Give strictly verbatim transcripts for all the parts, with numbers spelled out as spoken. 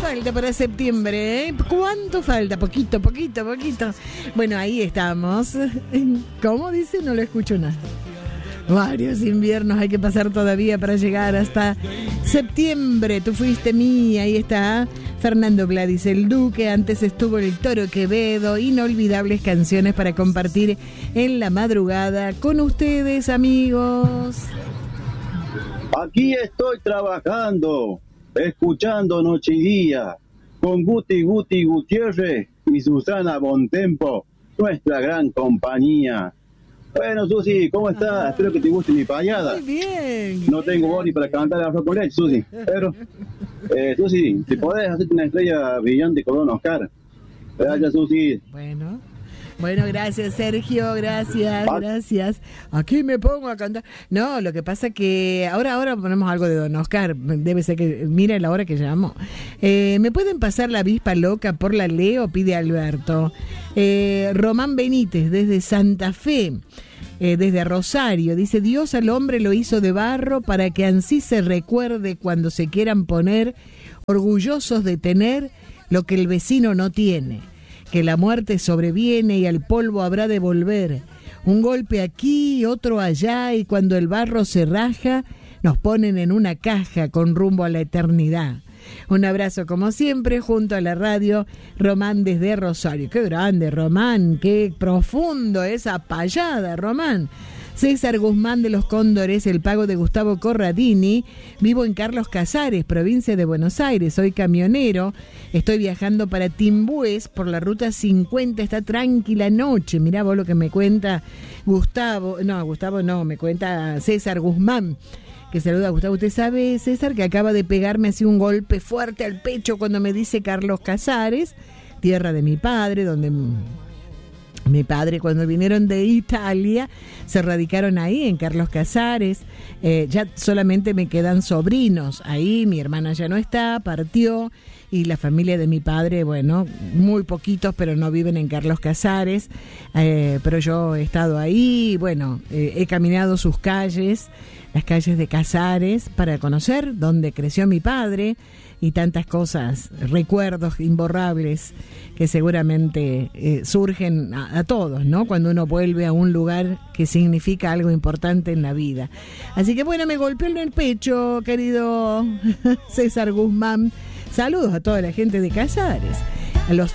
falta para septiembre? ¿Eh? ¿Cuánto falta? Poquito, poquito, poquito. Bueno, ahí estamos. ¿Cómo dice? No lo escucho nada. Varios inviernos hay que pasar todavía para llegar hasta septiembre. Tú fuiste mía, ahí está Fernando Gladys el Duque. Antes estuvo el Toro Quevedo. Inolvidables canciones para compartir en la madrugada con ustedes, amigos. Aquí estoy trabajando, escuchando Noche y Día, con Guti Guti Gutiérrez y Susana Bontempo, nuestra gran compañía. Bueno, Susi, ¿cómo estás? Ah, espero que te guste mi payada. Muy bien. No tengo voz ni para cantar el arroz con leche, Susi. Pero, eh, Susi, si podés hacerte una estrella brillante con un Oscar. Gracias, Susi. Bueno. Bueno, gracias, Sergio, gracias, gracias. Aquí me pongo a cantar. No, lo que pasa que ahora ahora ponemos algo de Don Oscar. Debe ser que, mira la hora que llamó. Eh, ¿Me pueden pasar la avispa loca por la Leo? Pide Alberto. Eh, Román Benítez, desde Santa Fe, eh, desde Rosario, dice: Dios al hombre lo hizo de barro para que ansí se recuerde cuando se quieran poner orgullosos de tener lo que el vecino no tiene. Que la muerte sobreviene y al polvo habrá de volver. Un golpe aquí, otro allá, y cuando el barro se raja, nos ponen en una caja con rumbo a la eternidad. Un abrazo como siempre junto a la radio, Román desde Rosario. Qué grande, Román, qué profundo esa payada, Román. César Guzmán de los Cóndores, el pago de Gustavo Corradini. Vivo en Carlos Casares, provincia de Buenos Aires. Soy camionero. Estoy viajando para Timbués por la ruta cincuenta. Está tranquila noche. Mirá vos lo que me cuenta Gustavo. No, Gustavo no, me cuenta César Guzmán, que saluda a Gustavo. Usted sabe, César, que acaba de pegarme así un golpe fuerte al pecho cuando me dice Carlos Casares, tierra de mi padre, donde mi padre, cuando vinieron de Italia, se radicaron ahí en Carlos Casares. Eh, ya solamente me quedan sobrinos ahí, mi hermana ya no está, partió, y la familia de mi padre, bueno, muy poquitos, pero no viven en Carlos Casares, eh, pero yo he estado ahí, bueno, eh, he caminado sus calles, las calles de Casares, para conocer dónde creció mi padre, y tantas cosas, recuerdos imborrables que seguramente eh, surgen a, a todos, ¿no? Cuando uno vuelve a un lugar que significa algo importante en la vida. Así que bueno, me golpeó en el pecho, querido César Guzmán. Saludos a toda la gente de Casares, a los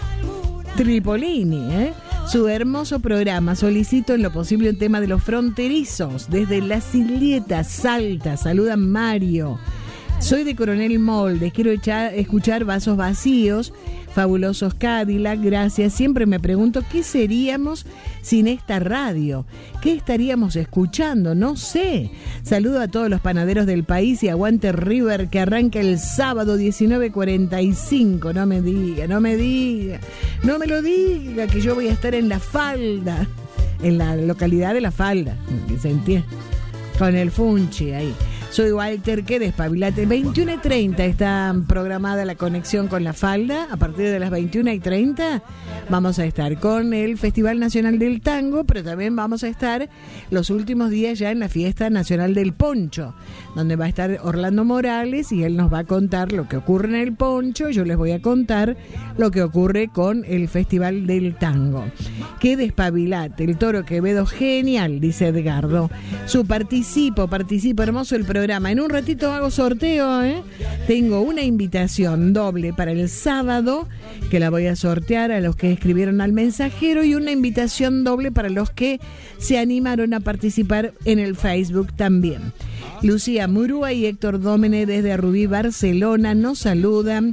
Tripolini, ¿eh? Su hermoso programa. Solicito en lo posible un tema de los fronterizos, desde Las Ilietas, Salta. Saluda Mario. Soy de Coronel Moldes, quiero echar, escuchar Vasos Vacíos, Fabulosos Cadillac, gracias. Siempre me pregunto qué seríamos sin esta radio, qué estaríamos escuchando, no sé. Saludo a todos los panaderos del país y aguante River, que arranca el sábado diecinueve cuarenta y cinco. No me diga, no me diga, no me lo diga, que yo voy a estar en La Falda, en la localidad de La Falda, ¿se entiende? Con el Funchi ahí. Soy Walter, que despabilate. veintiuna y treinta está programada la conexión con La Falda. A partir de las veintiuna y treinta vamos a estar con el Festival Nacional del Tango, pero también vamos a estar los últimos días ya en la Fiesta Nacional del Poncho, donde va a estar Orlando Morales y él nos va a contar lo que ocurre en el Poncho. Yo les voy a contar lo que ocurre con el Festival del Tango. ¡Qué despabilate! El Toro Quevedo, genial, dice Edgardo. Su participo, participo, hermoso el programa. En un ratito hago sorteo, ¿eh? Tengo una invitación doble para el sábado, que la voy a sortear a los que escribieron al mensajero, y una invitación doble para los que se animaron a participar en el Facebook también. Lucía Murúa y Héctor Dómene desde Rubí, Barcelona, nos saludan.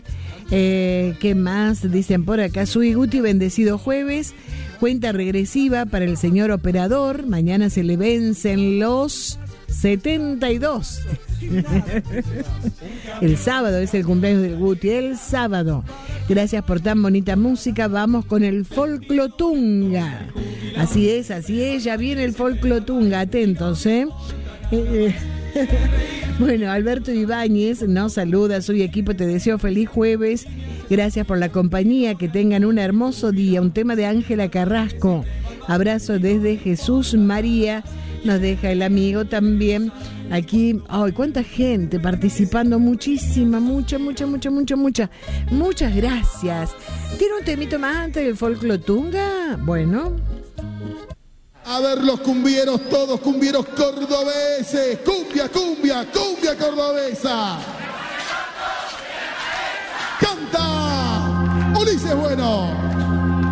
Eh, ¿Qué más? Dicen por acá: Sui Guti, bendecido jueves. Cuenta regresiva para el señor operador. Mañana se le vencen los setenta y dos. El sábado es el cumpleaños del Guti, el sábado. Gracias por tan bonita música. Vamos con el Folclotunga. Así es, así es, ya viene el Folclotunga. Atentos, ¿eh? eh Bueno, Alberto Ibáñez nos saluda. Soy equipo, te deseo feliz jueves. Gracias por la compañía, que tengan un hermoso día. Un tema de Ángela Carrasco. Abrazo desde Jesús María. nos deja el amigo también. Aquí, ay, cuánta gente participando, muchísima, mucha, mucha, mucha, mucha, mucha. Muchas gracias. ¿Tiene un temito más antes del folclotunga? Bueno. A ver los cumbieros, todos cumbieros cordobeses. Cumbia, cumbia, cumbia cordobesa. Canta Ulises Bueno.